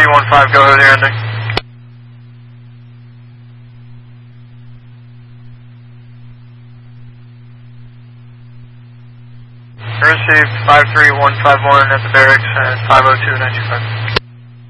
5315, go ahead with your ending. Received 53151 at the barracks and 502-925.